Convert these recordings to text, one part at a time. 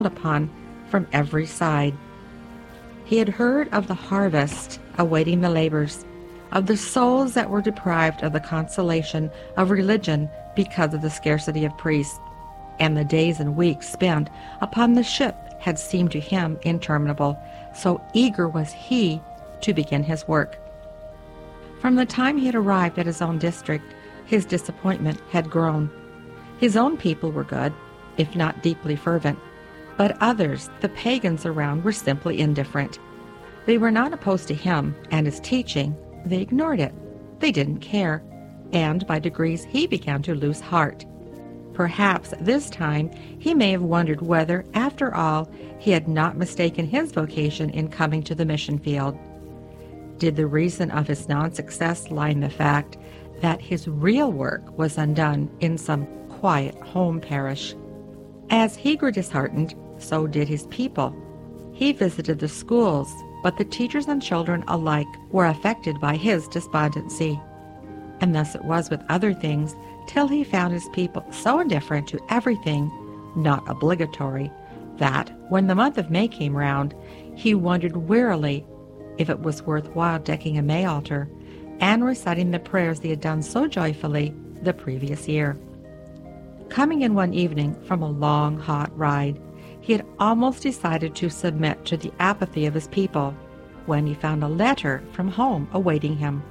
upon from every side. He had heard of the harvest awaiting the labors, of the souls that were deprived of the consolation of religion because of the scarcity of priests, and the days and weeks spent upon the ship had seemed to him interminable, so eager was he to begin his work. From the time he had arrived at his own district, his disappointment had grown. His own people were good, if not deeply fervent, but others, the pagans around, were simply indifferent. They were not opposed to him and his teaching. They ignored it. They didn't care, and by degrees he began to lose heart. Perhaps this time he may have wondered whether, after all, he had not mistaken his vocation in coming to the mission field. Did the reason of his non-success lie in the fact that his real work was undone in some quiet home parish? As he grew disheartened, so did his people. He visited the schools, but the teachers and children alike were affected by his despondency. And thus it was with other things, till he found his people so indifferent to everything not obligatory, that, when the month of May came round, he wondered wearily if it was worthwhile decking a May altar and reciting the prayers he had done so joyfully the previous year. Coming in one evening from a long, hot ride, he had almost decided to submit to the apathy of his people, when he found a letter from home awaiting him.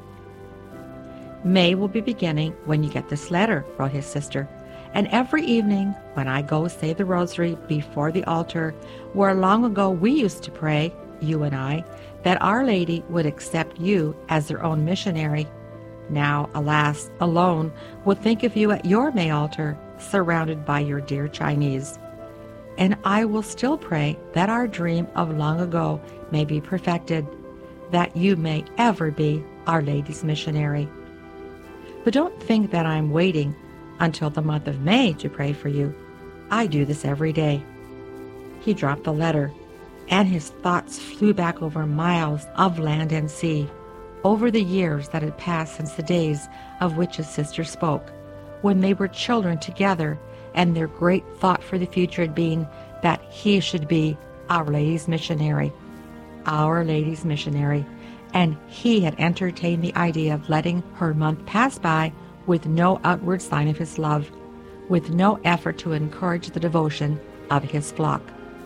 "May will be beginning when you get this letter," wrote his sister, "and every evening when I go say the rosary before the altar, where long ago we used to pray, you and I, that Our Lady would accept you as their own missionary, now, alas, alone, will think of you at your May altar, surrounded by your dear Chinese. And I will still pray that our dream of long ago may be perfected, that you may ever be Our Lady's missionary. But don't think that I am waiting until the month of May to pray for you. I do this every day." He dropped the letter, and his thoughts flew back over miles of land and sea, over the years that had passed since the days of which his sister spoke, when they were children together, and their great thought for the future had been that he should be Our Lady's missionary. Our Lady's missionary. And he had entertained the idea of letting her month pass by with no outward sign of his love, with no effort to encourage the devotion of his flock.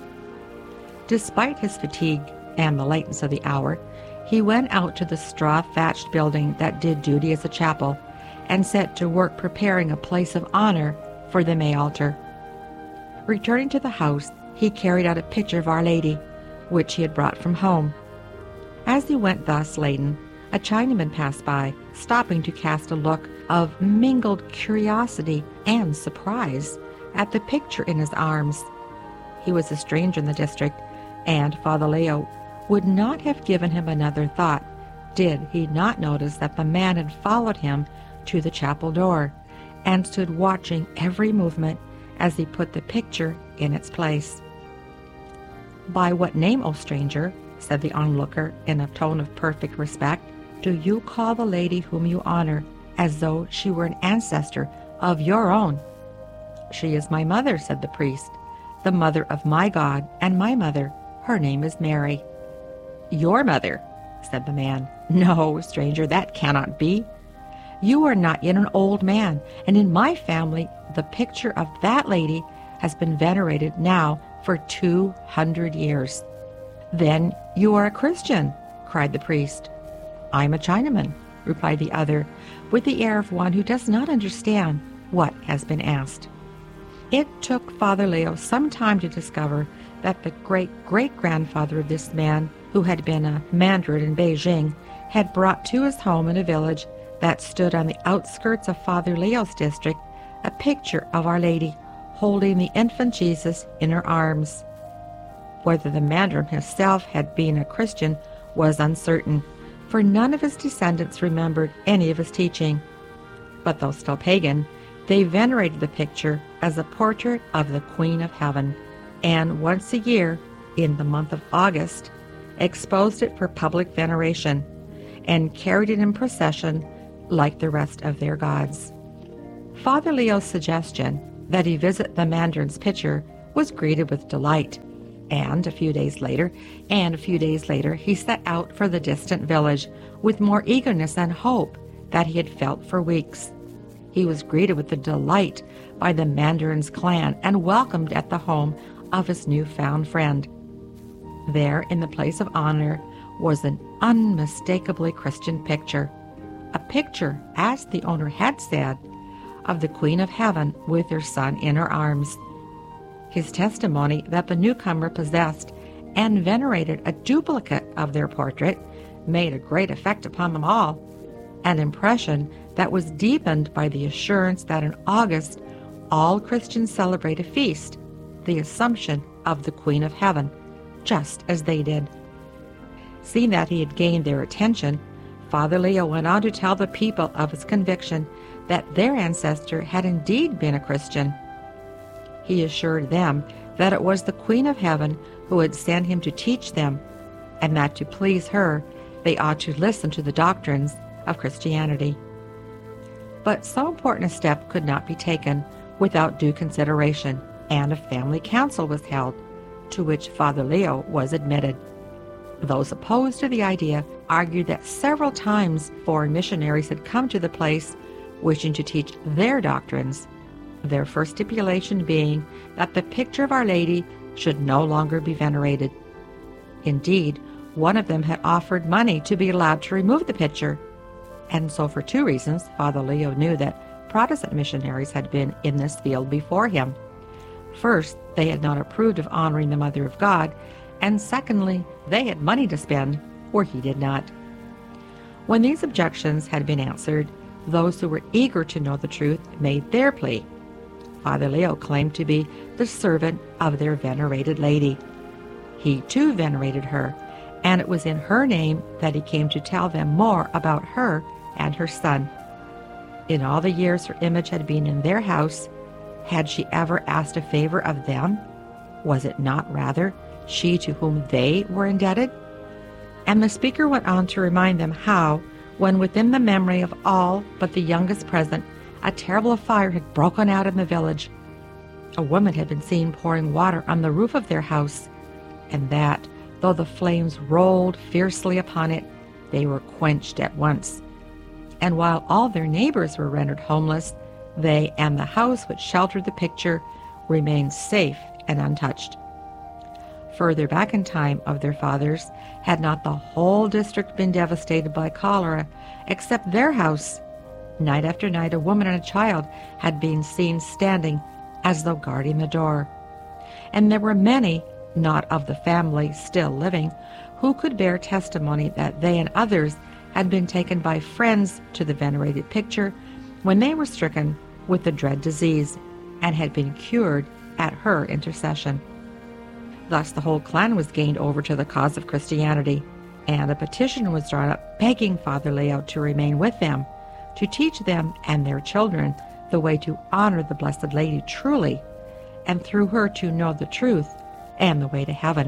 Despite his fatigue and the lateness of the hour, he went out to the straw-thatched building that did duty as a chapel, and set to work preparing a place of honor for the May altar. Returning to the house, he carried out a picture of Our Lady, which he had brought from home. As he went thus laden, a Chinaman passed by, stopping to cast a look of mingled curiosity and surprise at the picture in his arms. He was a stranger in the district, and Father Leo would not have given him another thought did he not notice that the man had followed him to the chapel door, and stood watching every movement as he put the picture in its place. "By what name, O stranger," said the onlooker in a tone of perfect respect, "do you call the lady whom you honor as though she were an ancestor of your own?" "She is my mother," said the priest, "the mother of my God and my mother. Her name is Mary." "Your mother," said the man. "No, stranger, that cannot be. You are not yet an old man, and in my family the picture of that lady has been venerated now for 200 years. "Then you are a Christian," cried the priest. "I am a Chinaman," replied the other, with the air of one who does not understand what has been asked. It took Father Leo some time to discover that the great-great-grandfather of this man, who had been a mandarin in Beijing, had brought to his home in a village that stood on the outskirts of Father Leo's district a picture of Our Lady holding the infant Jesus in her arms. Whether the mandarin himself had been a Christian was uncertain, for none of his descendants remembered any of his teaching. But though still pagan, they venerated the picture as a portrait of the Queen of Heaven, and once a year, in the month of August, exposed it for public veneration, and carried it in procession like the rest of their gods. Father Leo's suggestion that he visit the mandarin's picture was greeted with delight, and a few days later, he set out for the distant village with more eagerness and hope that he had felt for weeks. He was greeted with the delight by the Mandarin's clan and welcomed at the home of his newfound friend. There, in the place of honor, was an unmistakably Christian picture. A picture, as the owner had said, of the Queen of Heaven with her son in her arms. His testimony that the newcomer possessed and venerated a duplicate of their portrait made a great effect upon them all, an impression that was deepened by the assurance that in August all Christians celebrate a feast, the Assumption of the Queen of Heaven, just as they did. Seeing that he had gained their attention, Father Leo went on to tell the people of his conviction that their ancestor had indeed been a Christian. He assured them that it was the Queen of Heaven who had sent him to teach them, and that to please her, they ought to listen to the doctrines of Christianity. But so important a step could not be taken without due consideration, and a family council was held, to which Father Leo was admitted. Those opposed to the idea argued that several times foreign missionaries had come to the place wishing to teach their doctrines, their first stipulation being that the picture of Our Lady should no longer be venerated. Indeed, one of them had offered money to be allowed to remove the picture, and so for two reasons Father Leo knew that Protestant missionaries had been in this field before him. First, they had not approved of honoring the Mother of God, and secondly, they had money to spend where he did not. When these objections had been answered, those who were eager to know the truth made their plea. Father Leo claimed to be the servant of their venerated lady. He too venerated her, and it was in her name that he came to tell them more about her and her son. In all the years her image had been in their house, had she ever asked a favor of them? Was it not rather she to whom they were indebted? And the speaker went on to remind them how, when within the memory of all but the youngest present, a terrible fire had broken out in the village. A woman had been seen pouring water on the roof of their house, and that, though the flames rolled fiercely upon it, they were quenched at once. And while all their neighbors were rendered homeless, they and the house which sheltered the picture remained safe and untouched. Further back in time of their fathers, had not the whole district been devastated by cholera, except their house? Night after night, a woman and a child had been seen standing as though guarding the door. And there were many, not of the family still living, who could bear testimony that they and others had been taken by friends to the venerated picture when they were stricken with the dread disease, and had been cured at her intercession. Thus the whole clan was gained over to the cause of Christianity, and a petition was drawn up begging Father Leo to remain with them, to teach them and their children the way to honor the Blessed Lady truly, and through her to know the truth and the way to heaven.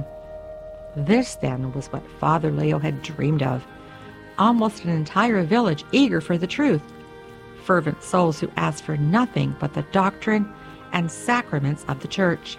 This, then, was what Father Leo had dreamed of. Almost an entire village eager for the truth. Fervent souls who asked for nothing but the doctrine and sacraments of the Church.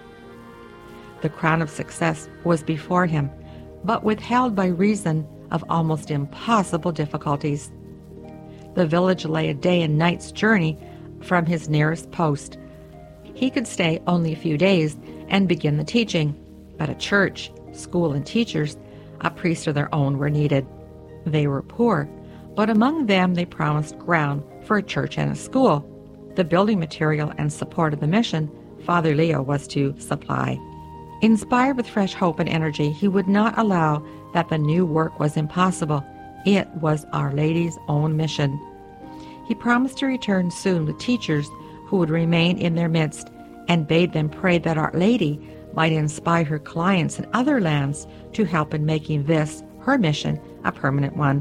The crown of success was before him, but withheld by reason of almost impossible difficulties. The village lay a day and night's journey from his nearest post. He could stay only a few days and begin the teaching, but a church, school, and teachers, a priest of their own, were needed. They were poor, but among them they promised ground for a church and a school. The building material and support of the mission Father Leo was to supply. Inspired with fresh hope and energy, he would not allow that the new work was impossible. It was Our Lady's own mission. He promised to return soon with teachers who would remain in their midst, and bade them pray that Our Lady might inspire her clients in other lands to help in making this, her mission, a permanent one.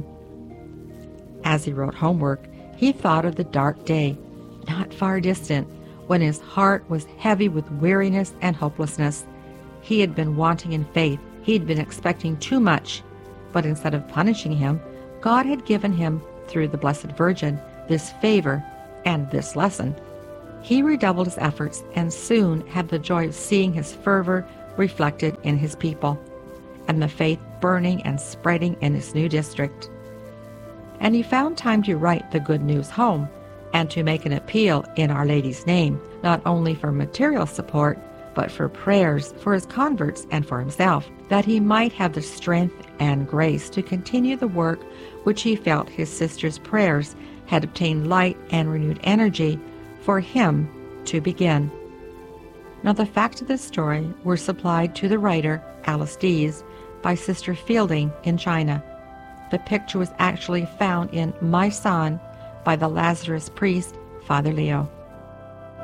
As he wrote homework, he thought of the dark day, not far distant, when his heart was heavy with weariness and hopelessness. He had been wanting in faith. He had been expecting too much. But instead of punishing him, God had given him, through the Blessed Virgin, this favor and this lesson. He redoubled his efforts and soon had the joy of seeing his fervor reflected in his people, and the faith burning and spreading in his new district. And he found time to write the good news home and to make an appeal in Our Lady's name, not only for material support, but for prayers for his converts and for himself, that he might have the strength and grace to continue the work which he felt his sister's prayers had obtained light and renewed energy for him to begin. Now the facts of this story were supplied to the writer, Alice Deas, by Sister Fielding in China. The picture was actually found in My Son by the Lazarus priest, Father Leo.